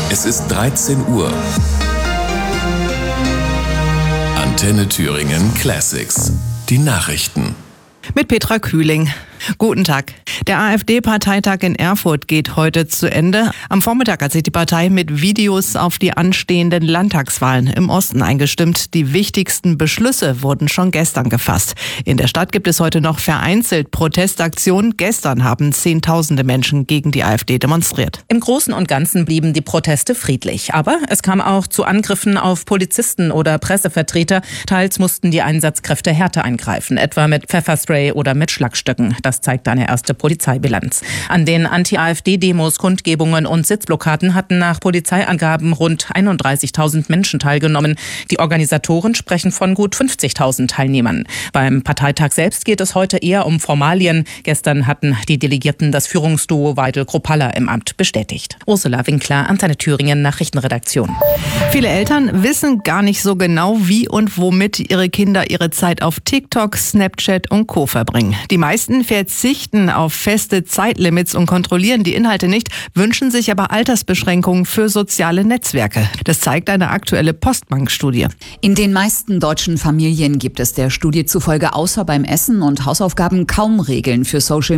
Es ist 13 Uhr. Antenne Thüringen Classics. Die Nachrichten. Mit Petra Kühling. Guten Tag. Der AfD-Parteitag in Erfurt geht heute zu Ende. Am Vormittag hat sich die Partei mit Videos auf die anstehenden Landtagswahlen im Osten eingestimmt. Die wichtigsten Beschlüsse wurden schon gestern gefasst. In der Stadt gibt es heute noch vereinzelt Protestaktionen. Gestern haben Zehntausende Menschen gegen die AfD demonstriert. Im Großen und Ganzen blieben die Proteste friedlich. Aber es kam auch zu Angriffen auf Polizisten oder Pressevertreter. Teils mussten die Einsatzkräfte härter eingreifen, etwa mit Pfefferspray oder mit Schlagstöcken. Das zeigt eine erste Polizeibilanz. An den Anti-AfD-Demos, Kundgebungen und Sitzblockaden hatten nach Polizeiangaben rund 31.000 Menschen teilgenommen. Die Organisatoren sprechen von gut 50.000 Teilnehmern. Beim Parteitag selbst geht es heute eher um Formalien. Gestern hatten die Delegierten das Führungsduo Weidel-Kropalla im Amt bestätigt. Ursula Winkler, Antenne Thüringen, Nachrichtenredaktion. Viele Eltern wissen gar nicht so genau, wie und womit ihre Kinder ihre Zeit auf TikTok, Snapchat und Co. verbringen. Die meisten verzichten auf feste Zeitlimits und kontrollieren die Inhalte nicht, wünschen sich aber Altersbeschränkungen für soziale Netzwerke. Das zeigt eine aktuelle Postbank-Studie. In den meisten deutschen Familien gibt es der Studie zufolge außer beim Essen und Hausaufgaben kaum Regeln für Social